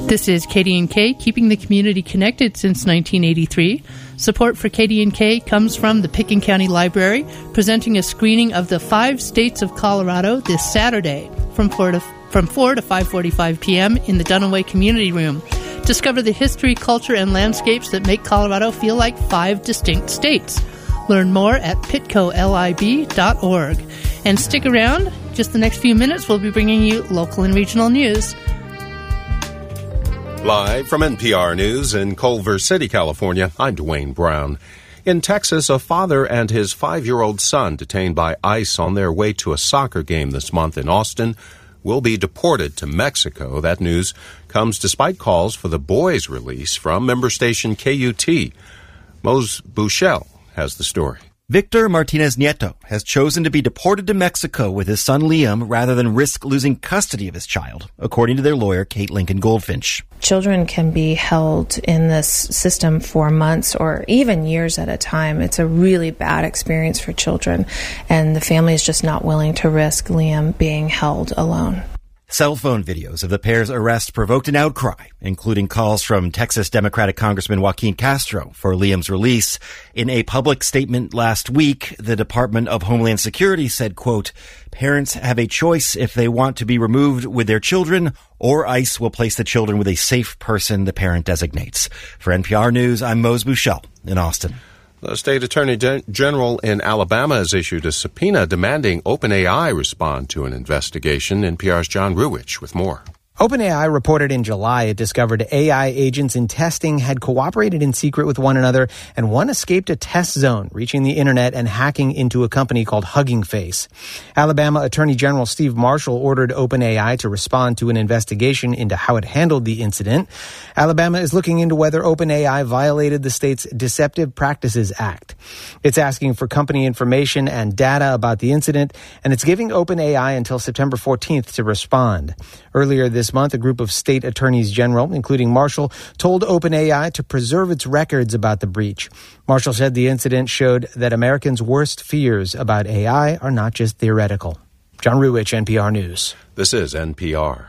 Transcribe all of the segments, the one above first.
This is KDNK, keeping the community connected since 1983. Support for KDNK comes from the Pitkin County Library, presenting a screening of the 5 states of Colorado this Saturday from 4 to 5:45 p.m. in the Dunaway Community Room. Discover the history, culture, and landscapes that make Colorado feel like 5 distinct states. Learn more at pitcolib.org. And stick around. Just the next few minutes, we'll be bringing you local and regional news. Live from NPR News in Culver City, California, I'm Dwayne Brown. In Texas, a father and his 5-year-old son detained by ICE on their way to a soccer game this month in Austin will be deported to Mexico. That news comes despite calls for the boys' release from member station KUT. Mose Bushell has the story. Victor Martinez Nieto has chosen to be deported to Mexico with his son Liam rather than risk losing custody of his child, according to their lawyer, Kate Lincoln Goldfinch. Children can be held in this system for months or even years at a time. It's a really bad experience for children, and the family is just not willing to risk Liam being held alone. Cell phone videos of the pair's arrest provoked an outcry, including calls from Texas Democratic Congressman Joaquin Castro for Liam's release. In a public statement last week, the Department of Homeland Security said, quote, "Parents have a choice if they want to be removed with their children, or ICE will place the children with a safe person the parent designates." For NPR News, I'm Mose Bushell in Austin. The state attorney general in Alabama has issued a subpoena demanding OpenAI respond to an investigation. NPR's John Ruwitch with more. OpenAI reported in July it discovered AI agents in testing had cooperated in secret with one another, and one escaped a test zone, reaching the internet and hacking into a company called Hugging Face. Alabama Attorney General Steve Marshall ordered OpenAI to respond to an investigation into how it handled the incident. Alabama is looking into whether OpenAI violated the state's Deceptive Practices Act. It's asking for company information and data about the incident, and it's giving OpenAI until September 14th to respond. Earlier this month, a group of state attorneys general, including Marshall, told OpenAI to preserve its records about the breach. Marshall said the incident showed that Americans' worst fears about AI are not just theoretical. John Ruwitch, NPR News. This is NPR.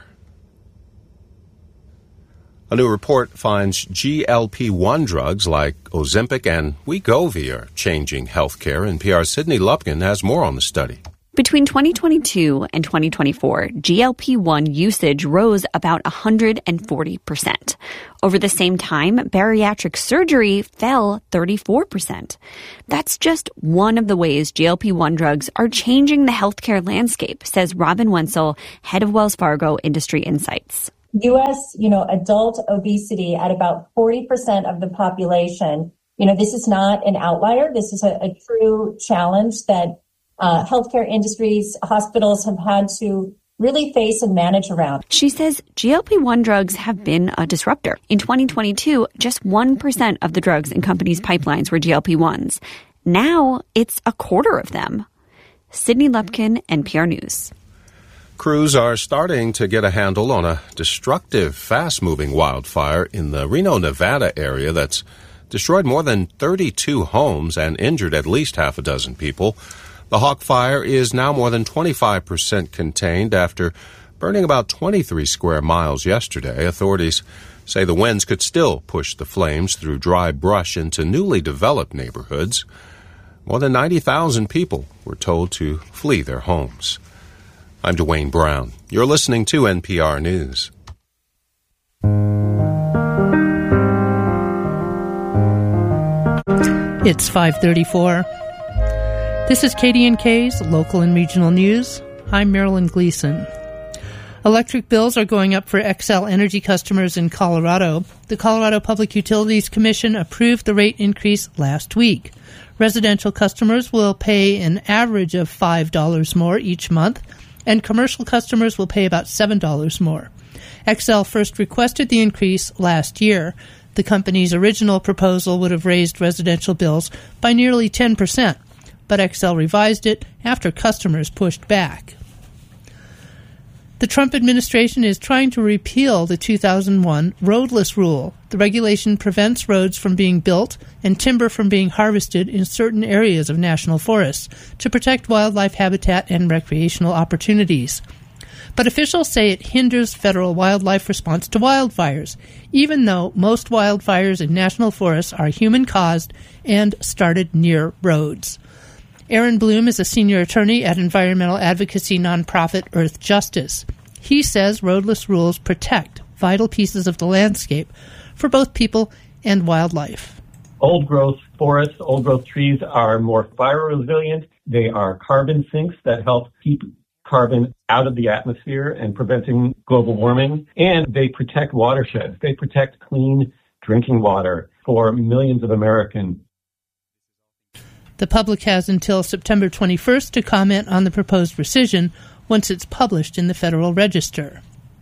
A new report finds GLP-1 drugs like Ozempic and Wegovy are changing healthcare. NPR's Sydney Lupkin has more on the study. Between 2022 and 2024, GLP-1 usage rose about 140%. Over the same time, bariatric surgery fell 34%. That's just one of the ways GLP-1 drugs are changing the healthcare landscape, says Robin Wenzel, head of Wells Fargo Industry Insights. U.S., adult obesity at about 40% of the population. This is not an outlier. This is a true challenge that healthcare industries, hospitals have had to really face and manage around. She says GLP-1 drugs have been a disruptor. In 2022, just 1% of the drugs in companies' pipelines were GLP-1s. Now it's a quarter of them. Sydney Lupkin, NPR News. Crews are starting to get a handle on a destructive, fast-moving wildfire in the Reno, Nevada area that's destroyed more than 32 homes and injured at least half a dozen people. The Hawk Fire is now more than 25% contained after burning about 23 square miles yesterday. Authorities say the winds could still push the flames through dry brush into newly developed neighborhoods. More than 90,000 people were told to flee their homes. I'm Dwayne Brown. You're listening to NPR News. It's 5:34. This is KDNK's local and regional news. I'm Marilyn Gleason. Electric bills are going up for Xcel Energy customers in Colorado. The Colorado Public Utilities Commission approved the rate increase last week. Residential customers will pay an average of $5 more each month, and commercial customers will pay about $7 more. Xcel first requested the increase last year. The company's original proposal would have raised residential bills by nearly 10%, but Xcel revised it after customers pushed back. The Trump administration is trying to repeal the 2001 roadless rule. The regulation prevents roads from being built and timber from being harvested in certain areas of national forests to protect wildlife habitat and recreational opportunities. But officials say it hinders federal wildlife response to wildfires, even though most wildfires in national forests are human-caused and started near roads. Aaron Bloom is a senior attorney at environmental advocacy nonprofit Earth Justice. He says roadless rules protect vital pieces of the landscape for both people and wildlife. Old-growth forests, old-growth trees are more fire resilient. They are carbon sinks that help keep carbon out of the atmosphere and preventing global warming. And they protect watersheds. They protect clean drinking water for millions of Americans. The public has until September 21st to comment on the proposed rescission once it's published in the Federal Register.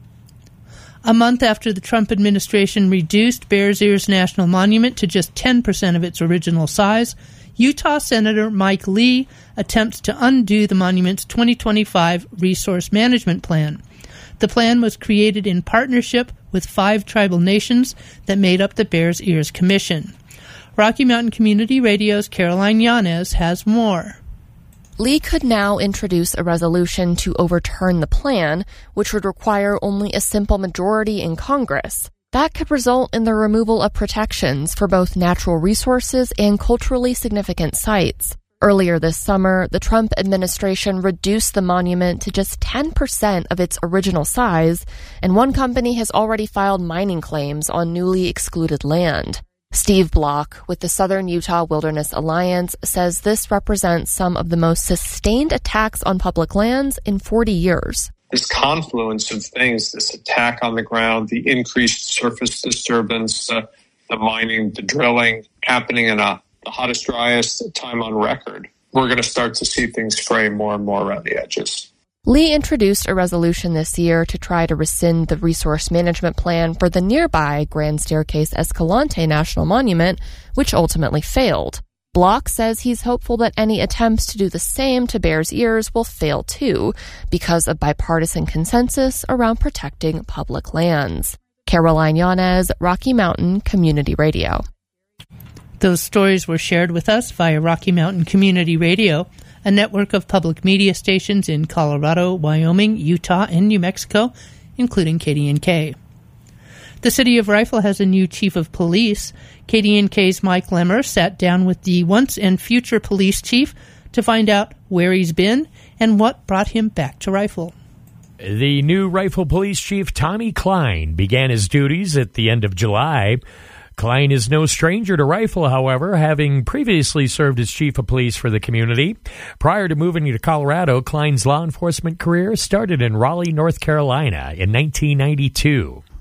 A month after the Trump administration reduced Bears Ears National Monument to just 10% of its original size, Utah Senator Mike Lee attempts to undo the monument's 2025 Resource Management Plan. The plan was created in partnership with 5 tribal nations that made up the Bears Ears Commission. Rocky Mountain Community Radio's Caroline Yanez has more. Lee could now introduce a resolution to overturn the plan, which would require only a simple majority in Congress. That could result in the removal of protections for both natural resources and culturally significant sites. Earlier this summer, the Trump administration reduced the monument to just 10% of its original size, and one company has already filed mining claims on newly excluded land. Steve Block with the Southern Utah Wilderness Alliance says this represents some of the most sustained attacks on public lands in 40 years. This confluence of things, this attack on the ground, the increased surface disturbance, the mining, the drilling, happening in the hottest, driest time on record, we're going to start to see things fray more and more around the edges. Lee introduced a resolution this year to try to rescind the resource management plan for the nearby Grand Staircase Escalante National Monument, which ultimately failed. Block says he's hopeful that any attempts to do the same to Bears Ears will fail too, because of bipartisan consensus around protecting public lands. Caroline Yanez, Rocky Mountain Community Radio. Those stories were shared with us via Rocky Mountain Community Radio, a network of public media stations in Colorado, Wyoming, Utah, and New Mexico, including KDNK. The city of Rifle has a new chief of police. KDNK's Mike Lemmer sat down with the once and future police chief to find out where he's been and what brought him back to Rifle. The new Rifle Police Chief Tommy Klein began his duties at the end of July. Klein is no stranger to Rifle, however, having previously served as chief of police for the community. Prior to moving to Colorado, Klein's law enforcement career started in Raleigh, North Carolina in 1992.